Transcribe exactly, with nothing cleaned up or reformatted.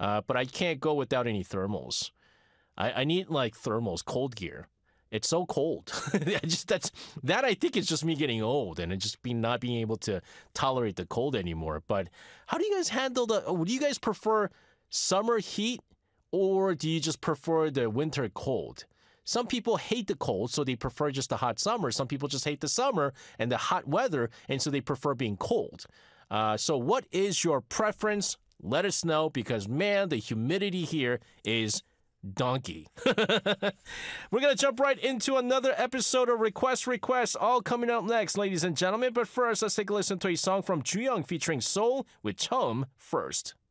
uh, but I can't go without any thermals. I, I need like thermals, cold gear. It's so cold. I just that's that I think is just me getting old and it just be not being able to tolerate the cold anymore. But how do you guys handle the? Would you guys prefer summer heat or do you just prefer the winter cold? Some people hate the cold, so they prefer just the hot summer. Some people just hate the summer and the hot weather, and so they prefer being cold. Uh, so what is your preference? Let us know because, man, the humidity here is donkey. We're going to jump right into another episode of Request Request, all coming up next, ladies and gentlemen. But first, let's take a listen to a song from Jooyoung featuring Soul with Chum First.